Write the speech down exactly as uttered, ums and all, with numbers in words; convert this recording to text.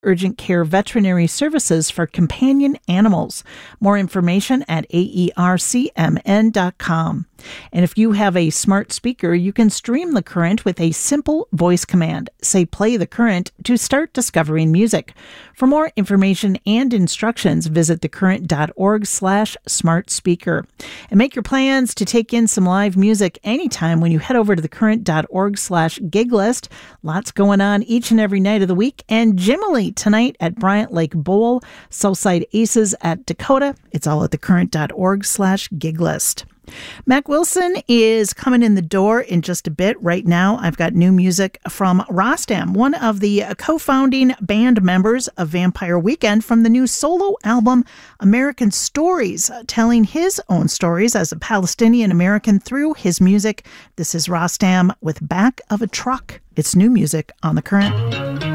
urgent care veterinary services for companion animals. More information at A E R C M N dot com. And if you have a smart speaker, you can stream The Current with a simple voice command. Say play The Current to start discovering music. For more information and instructions, visit thecurrent.org slash smart speaker. And make your plans to take in some live music anytime when you head over to thecurrent.org slash gig list. Lots going on each and every night of the week. And Jimily tonight at Bryant Lake Bowl, Southside Aces at Dakota. It's all at thecurrent.org slash gig list. Mac Wilson is coming in the door in just a bit. Right now, I've got new music from Rostam, one of the co-founding band members of Vampire Weekend, from the new solo album American Stories, telling his own stories as a Palestinian American through his music. This is Rostam with Back of a Truck. It's new music on The Current.